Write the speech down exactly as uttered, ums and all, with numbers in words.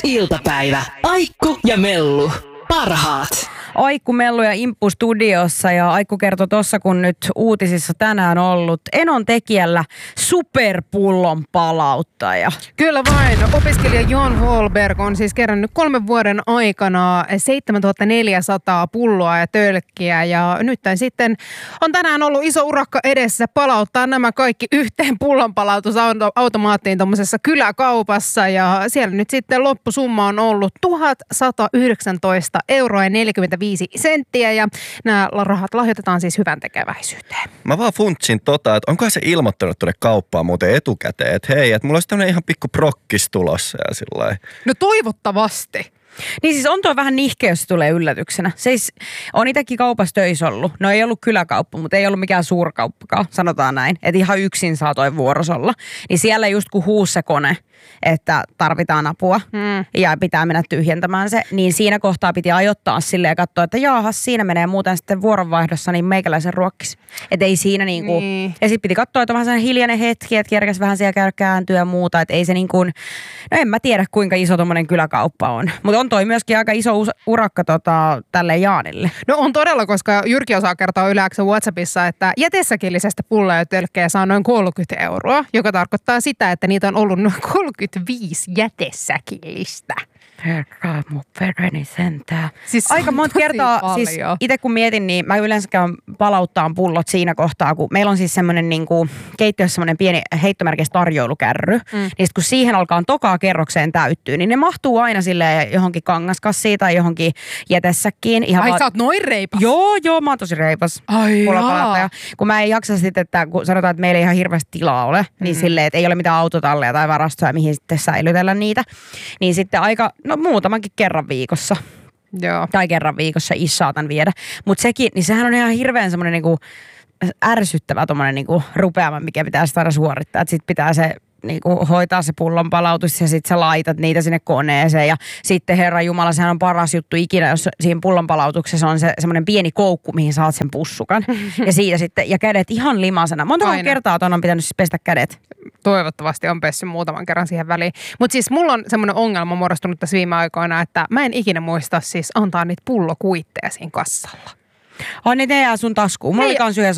Iltapäivä. Aikku ja Mellu. Parhaat. Aikku, Mellu ja Imppu studiossa ja Aikku kertoi tuossa, kun nyt uutisissa tänään ollut Enon tekijällä superpullon palauttaja. Kyllä vain. Opiskelija Jon Holberg on siis kerännyt kolmen vuoden aikana seitsemäntuhattaneljäsataa pulloa ja tölkkiä ja nyt sitten on tänään ollut iso urakka edessä palauttaa nämä kaikki yhteen pullonpalautusautomaattiin tuommoisessa kyläkaupassa ja siellä nyt sitten loppusumma on ollut tuhatsatayhdeksäntoista euroa ja neljäkymmentäviisi senttiä ja nämä rahat lahjoitetaan siis hyvän tekeväisyyteen. Mä vaan funtsin tota, että onkohan se ilmoittanut tuonne kauppaan muuten etukäteen, että hei, että mulla olisi tämmöinen ihan pikku prokkis tulossa ja sillä No toivottavasti. Niin siis on tuo vähän nihkeä, jos se tulee yllätyksenä. Siis on itsekin kaupassa töissä ollut. No ei ollut kyläkauppa, mutta ei ollut mikään suurkauppakaan, sanotaan näin. Että ihan yksin saa toi vuoros olla. Niin siellä just kun huusi se kone, että tarvitaan apua mm. ja pitää mennä tyhjentämään se, niin siinä kohtaa piti ajoittaa silleen ja katsoa, että jaahas, siinä menee muuten sitten vuoronvaihdossa niin meikäläisen ruokkis. Että ei siinä niinku, niin. Ja sitten piti katsoa, että on vähän sellainen hiljainen hetki, että kerkäs vähän siellä käydä kääntyä ja muuta, että ei se niinku, no en mä tiedä kuinka iso tommonen kyläkauppa on. Mutta on toi myöskin aika iso urakka tota, tälle Jaanille. No on todella, koska Jyrki osaa kertoa Yle-X:n WhatsAppissa, että jätesäkillisestä pulloa ja tölkkejä saa noin kolmekymmentä euroa, joka tarkoittaa sitä, että niitä on ollut noin kolmekymmentäviisi jätesäkillistä. Herra mun pereni sentää. Siis aika monta kertaa, siis itse kun mietin, niin mä yleensä käyn palauttaa pullot siinä kohtaa, kun meillä on siis semmoinen niinku, keittiössä semmoinen pieni heittomerkistä tarjoilukärry. Mm. Niin sit kun siihen alkaa tokaa kerrokseen täyttyä, niin ne mahtuu aina silleen johonkin kangaskassiin tai johonkin jätesäkkiin. Ihan Ai va- sä oot noin reipas? Joo, joo, mä oon tosi reipas. Ai jaa. Kun mä en jaksa sitten, että kun sanotaan, että meillä ei ihan hirveästi tilaa ole, mm. niin silleen, että ei ole mitään autotalleja tai varastoja, mihin sitten säilytellä niitä. Niin sitten aika, no muutamankin kerran viikossa. Joo. Tai kerran viikossa issaatan viedä. Mutta sekin, niin sehän on ihan hirveän semmoinen niinku ärsyttävä tommonen niinku rupeama, mikä pitää sitä aina suorittaa. Että sit pitää se niinku hoitaa se pullon palautus ja sit sä laitat niitä sinne koneeseen. Ja sitten Herra Jumala, sehän on paras juttu ikinä, jos siinä pullon palautuksessa on se semmoinen pieni koukku, mihin saat sen pussukan. Ja siitä sitten, ja kädet ihan limasena. Monta kertaa ton on pitänyt siis pestä kädet. Toivottavasti on pessy muutaman kerran siihen väliin. Mutta siis mulla on semmoinen ongelma muodostunut tässä viime aikoina, että mä en ikinä muista siis antaa niitä pullokuitteja siinä kassalla. On niitä jää sun taskuun. Mulla oli kans yhdessä